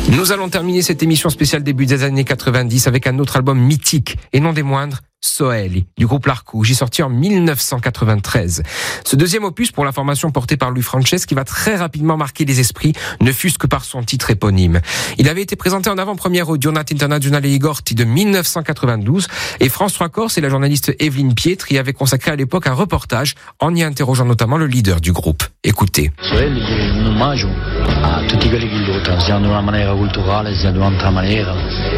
Nous allons terminer cette émission spéciale début des années 90 avec un autre album mythique et non des moindres, Soeli, du groupe L'Arcouge, sorti en 1993. Ce deuxième opus pour la formation portée par Louis Franceschi va très rapidement marquer les esprits, ne fût-ce que par son titre éponyme. Il avait été présenté en avant-première au Dionat Internazionale Igorti de 1992 et France 3 Corse et la journaliste Evelyne Pietri avaient consacré à l'époque un reportage en y interrogeant notamment le leader du groupe. Écoutez. Soeli è un omaggio a tutti quelli che lottano, sia di una maniera culturale sia di un'altra maniera.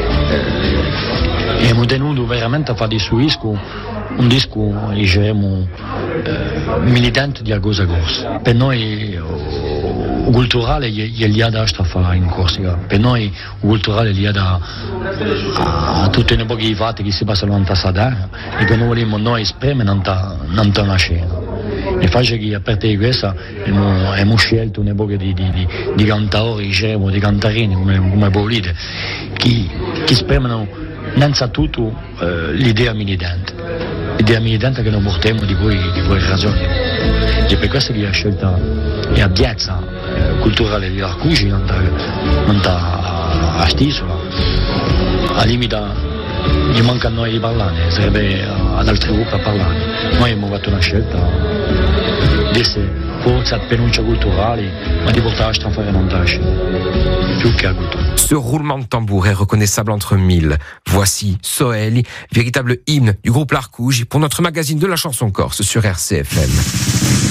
E abbiamo tenuto veramente a fare di suo disco un disco, diciamo, militante di Argosa Corsa. Per noi il culturale è liato a fare in Corsica, per noi il culturale è liato a tutte le poche fatti che si passano in Tassadà e che noi vogliamo noi esprimere non una scena. E faccio che a parte di questo abbiamo scelto un'epoca di cantatori, diciamo, di cantarini come Paulite che esprimono innanzitutto l'idea militante che noi portiamo di quelle ragioni. E per questo che ho scelto la piazza culturale di L'Arcouge, non a Stisola, a limita gli manca a noi di parlare, sarebbe ad altri gruppi a parlare. Noi abbiamo fatto una scelta di essere forza penuncia culturale, ma di portare a strafare montage, più che a cultura. Ce roulement de tambour est reconnaissable entre mille. Voici Soeli, véritable hymne du groupe L'Arcouge pour notre magazine de la chanson corse sur RCFM.